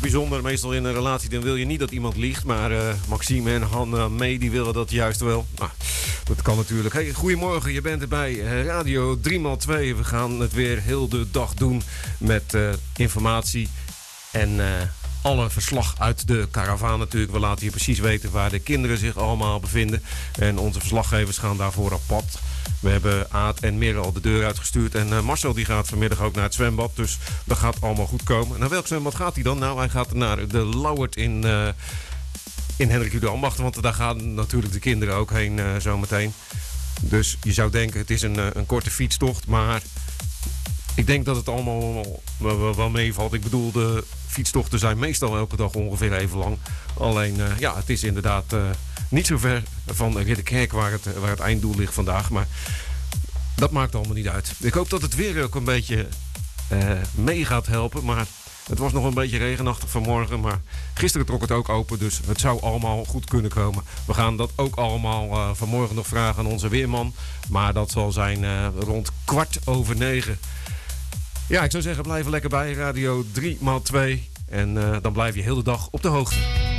bijzonder. Meestal in een relatie dan wil je niet dat iemand liegt. Maar Maxime en Hanna mee die willen dat juist wel. Nou, dat kan natuurlijk. Hey, goedemorgen, je bent erbij. Radio 3x2. We gaan het weer heel de dag doen met informatie en alle verslag uit de karavaan natuurlijk. We laten je precies weten waar de kinderen zich allemaal bevinden. En onze verslaggevers gaan daarvoor op pad. We hebben Aad en Merel al de deur uitgestuurd. En Marcel die gaat vanmiddag ook naar het zwembad. Dus dat gaat allemaal goed komen. Naar welk zwembad gaat hij dan? Nou, hij gaat naar de Lauwert in Hendrik Ude Ambacht. Want daar gaan natuurlijk de kinderen ook heen zometeen. Dus je zou denken het is een korte fietstocht. Maar ik denk dat het allemaal wel meevalt. Ik bedoel, de fietstochten zijn meestal elke dag ongeveer even lang. Alleen, ja, het is inderdaad niet zo ver van Ridderkerk waar het einddoel ligt vandaag. Maar dat maakt allemaal niet uit. Ik hoop dat het weer ook een beetje mee gaat helpen. Maar het was nog een beetje regenachtig vanmorgen. Maar gisteren trok het ook open. Dus het zou allemaal goed kunnen komen. We gaan dat ook allemaal vanmorgen nog vragen aan onze weerman. Maar dat zal zijn rond 9:15. Ja, ik zou zeggen, blijf lekker bij Radio 3x2. En dan blijf je heel de dag op de hoogte.